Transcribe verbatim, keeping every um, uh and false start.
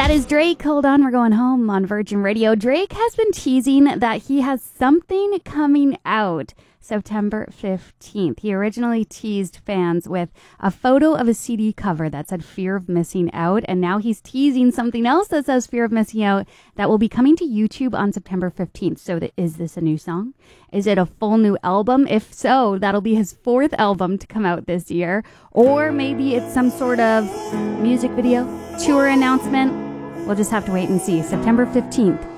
That is Drake. Hold on, we're going home on Virgin Radio. Drake has been teasing that he has something coming out September fifteenth. He originally teased fans with a photo of a C D cover that said Fear of Missing Out, and now he's teasing something else that says Fear of Missing Out that will be coming to YouTube on September fifteenth. So th- is this a new song? Is it a full new album? If so, that'll be his fourth album to come out this year. Or maybe it's some sort of music video, tour announcement. We'll just have to wait and see. September fifteenth.